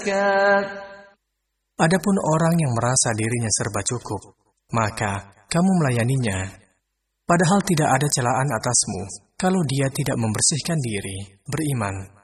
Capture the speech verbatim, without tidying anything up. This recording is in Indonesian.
زكاة. Adapun orang yang merasa dirinya serba cukup, maka kamu melayaninya. Padahal tidak ada celaan atasmu kalau dia tidak membersihkan diri, beriman.